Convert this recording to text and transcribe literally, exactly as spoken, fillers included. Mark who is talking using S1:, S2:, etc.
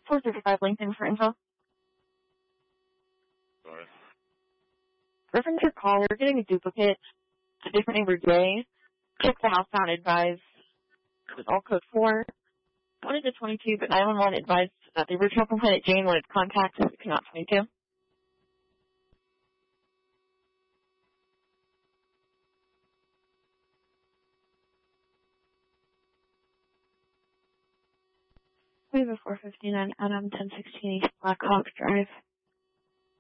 S1: four thirty-five LinkedIn for info.
S2: Sorry.
S1: Reference your call. We're getting a duplicate. A different neighbor Jay. Check the housebound advised. It was all code four. Wanted to twenty-two, but nine one one advised that the original complainant Jane wanted contact with not twenty-two. We have a four fifty-nine Adam ten sixteen East Black Hawk Drive.